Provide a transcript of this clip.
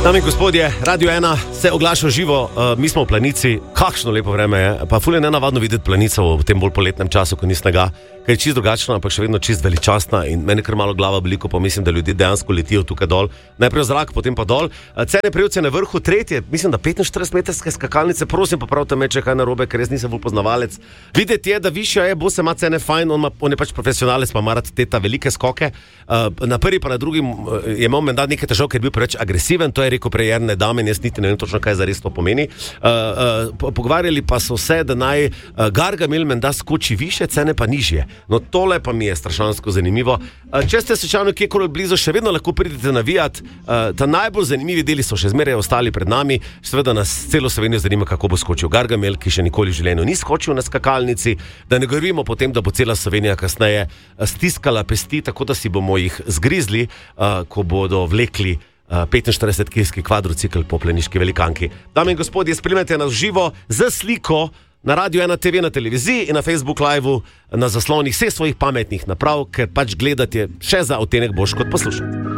Dame in gospodje, Radio 1 se oglaša živo, mi smo v Planici, kakšno lepo vreme je, pa ful je nenavadno videti Planico v tem bolj poletnem času, ko ni snega, ker je čist drugačna, ampak še vedno čist veličastna in meni kar malo glava veliko, pa mislim, da ljudje dejansko letijo tukaj dol, najprej v zrak, potem pa dol. Cene prejevce na vrhu, tretje, mislim, da 45-metrske skakalnice, prosim, popravite me, če kaj narobe, ker jaz nisem bolj poznavalec. Videti je, da višja je, bo se ima cene fajn, on je pač profesionalec, pa ima rad te velike skoke. Na prvi pa na drugim je imel menda nekaj težav, ker je bil preveč agresiven, to je rekel prejerne dame in jaz niti ne vem točno, kaj zares to pomeni. Pogovarjali pa so se, da naj Gargamel menda skoči više, cene pa nižje. No tole pa mi je strašansko zanimivo. Če ste slučajno kjerkoli blizu, še vedno lahko pridete navijat. Ta najbolj zanimivi deli so še zmeraj ostali pred nami. Seveda nas celo Slovenijo zanima, kako bo skočil Gargamel, ki še nikoli v življenju ni skočil na skakalnici. Da ne govorimo potem, da bo cela Slovenija kasneje stiskala pesti, tako da si bomo jih zgrizli, ko bodo vlekli 45-kilski kvadrocikl po planiški velikanki. Dame in gospodje, spremljate nas živo z sliko na Radio 1 TV, na televiziji in na Facebook Live na zaslonih vseh svojih pametnih naprav, ker pač gledati še za odtenek boš kot poslušati.